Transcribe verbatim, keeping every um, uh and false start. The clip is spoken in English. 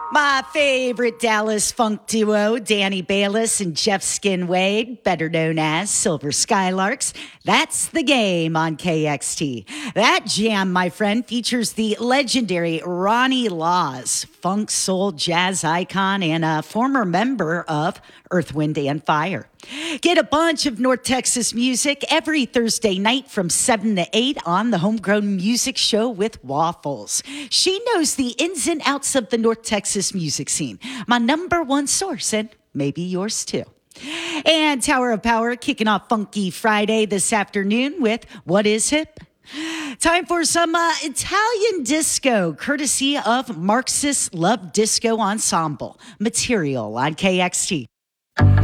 My favorite Dallas funk duo, Danny Bayless and Jeff Skin Wade, better known as Silver Skylarks. That's the game on K X T. That jam, my friend, features the legendary Ronnie Laws, funk soul jazz icon and a former member of Earth, Wind, and Fire. Get a bunch of North Texas music every Thursday night from seven to eight on the Homegrown Music Show with Waffles. She knows the ins and outs of the North Texas music scene. My number one source, and maybe yours too. And Tower of Power kicking off Funky Friday this afternoon with What Is Hip? Time for some uh, Italian disco, courtesy of Marxist Love Disco Ensemble. Material on K X T.